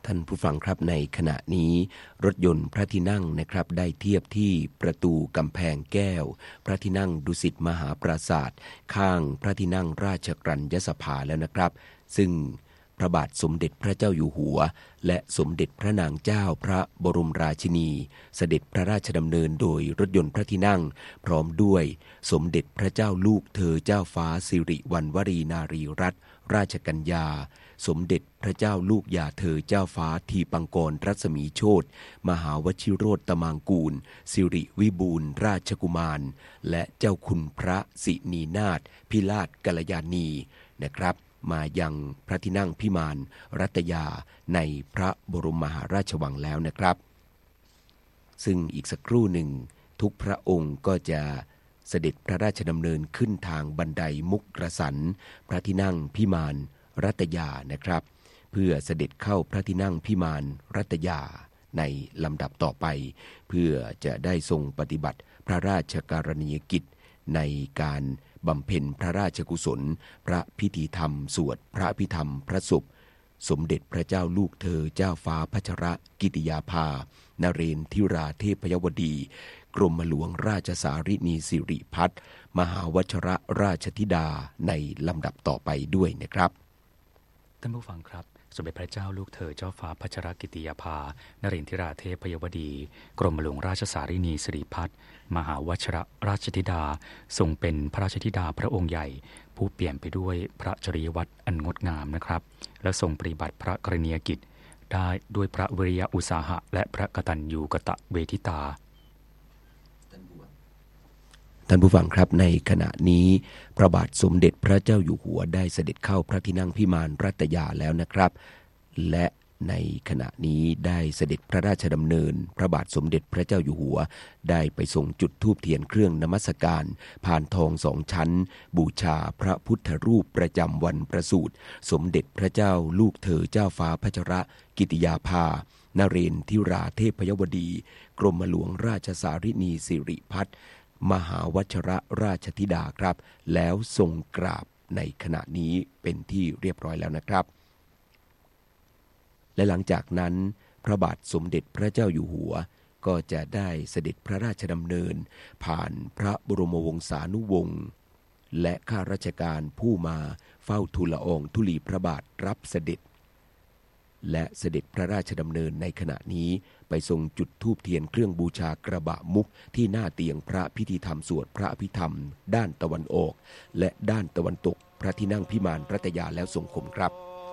ท่านผู้ฟังครับในขณะนี้รถยนต์พระที่นั่งนะครับได้เทียบที่ประตูกำแพงแก้วพระที่นั่งดุสิตมหาปราสาทข้างพระที่นั่งราชกรัญญสภาแล้วนะครับซึ่งพระบาทสมเด็จพระเจ้าอยู่หัวและสมเด็จพระนางเจ้าพระบรมราชินีเสด็จพระราชดำเนินโดยรถยนต์พระที่นั่งพร้อมด้วยสมเด็จพระเจ้าลูกเธอเจ้าฟ้าสิริวัณวรีนารีรัตนราชกัญญาสมเด็จพระเจ้าลูกยาเธอเจ้าฟ้าทีปังกรรัศมีโชติมหาวชิโรตมังกูลสิริวิบูลย์ราชกุมารและเจ้าคุณพระสินีนาถพิราชกัลยาณีนะครับมายังพระที่นั่งพิมานรัตยาในพระบรมมหาราชวังแล้วนะครับซึ่งอีกสักครู่หนึ่งทุกพระองค์ก็จะเสด็จพระราชดำเนินขึ้นทางบันไดมุกกระสันพระที่นั่งพิมานรัตยานะครับเพื่อเสด็จเข้าพระที่นั่งพิมานรัตยาในลำดับต่อไปเพื่อจะได้ทรงปฏิบัติพระราชการณียกิจในการบำเพ็ญพระราชกุศลพระพิธีธรรมสวดพระอภิธรรมพระศพสมเด็จพระเจ้าลูกเธอเจ้าฟ้าพัชรกิติยาภานเรนทิราเทพยวดีกรมหลวงราชสารินีสิริพัฒน์มหาวชรราชธิดาในลำดับต่อไปด้วยนะครับท่านผู้ฟังครับสมเด็จพระเจ้าลูกเธอเจ้าฟ้าพัชรกิติยาภานเรนทิราเทพยวดีกรมหลวงราชสารินีสิริพัฒน์มหาวชรราชธิดาทรงเป็นพระราชธิดาพระองค์ใหญ่ผู้เปี่ยมไปด้วยพระจริยวัตรอันงดงามนะครับและทรงปฏิบัติพระกรณียกิจได้ด้วยพระวิริยะอุตสาหะและพระกตัญญูกตเวทิตาท่านผู้ฟังครับในขณะนี้พระบาทสมเด็จพระเจ้าอยู่หัวได้เสด็จเข้าพระที่นั่งพิมานรัตยาแล้วนะครับและในขณะนี้ได้เสด็จพระราชดำเนินพระบาทสมเด็จพระเจ้าอยู่หัวได้ไปทรงจุดธูปเทียนเครื่องนมัสการผ่านทองสองชั้นบูชาพระพุทธรูปประจำวันประสูติสมเด็จพระเจ้าลูกเธอเจ้าฟ้าพัชรกิติยาภานเรนทิราเทพยวดีกรมหลวงราชสารินีสิริพัฒน์มหาวชรราชธิดาครับแล้วทรงกราบในขณะนี้เป็นที่เรียบร้อยแล้วนะครับและหลังจากนั้นพระบาทสมเด็จพระเจ้าอยู่หัวก็จะได้เสด็จพระราชดำเนินผ่านพระบรมวงศานุวงศ์และข้าราชการผู้มาเฝ้าทูลละอองธุลีพระบาทรับเสด็จและเสด็จพระราชดำเนินในขณะนี้ไปทรงจุดธูปเทียนเครื่องบูชากระบะมุกที่หน้าเตียงพระพิธีธรรมสวดพระอภิธรรมด้านตะวันออกและด้านตะวันตกพระที่นั่งพิมานรัตยาแล้วทรงคมครับ